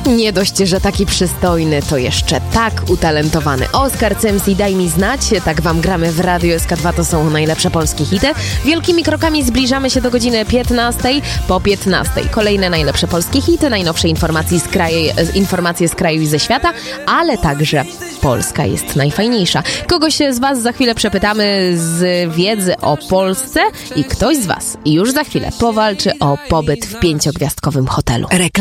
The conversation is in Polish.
Nie dość, że taki przystojny, to jeszcze tak utalentowany. Oskar CMC, daj mi znać. Tak wam gramy w Radiu SK2, to są najlepsze polskie hity. Wielkimi krokami zbliżamy się do godziny 15. Po 15 kolejne najlepsze polskie hity, najnowsze informacje z kraju i ze świata, ale także Polska jest najfajniejsza. Kogoś z was za chwilę przepytamy z wiedzy o Polsce i ktoś z was już za chwilę powalczy o pobyt w 5-gwiazdkowym hotelu.